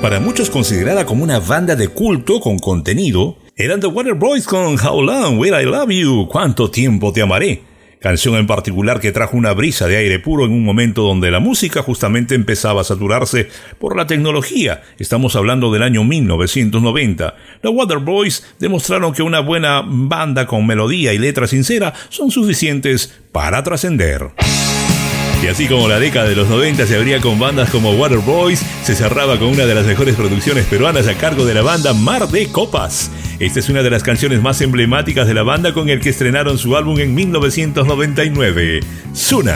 para muchos considerada como una banda de culto con contenido, eran The Waterboys con How Long Will I Love You, ¿Cuánto tiempo te amaré? Canción en particular que trajo una brisa de aire puro en un momento donde la música justamente empezaba a saturarse por la tecnología. Estamos hablando del año 1990. Los Waterboys demostraron que una buena banda con melodía y letra sincera son suficientes para trascender. Y así como la década de los 90 se abría con bandas como Waterboys, se cerraba con una de las mejores producciones peruanas a cargo de la banda Mar de Copas. Esta es una de las canciones más emblemáticas de la banda con el que estrenaron su álbum en 1999, Suna.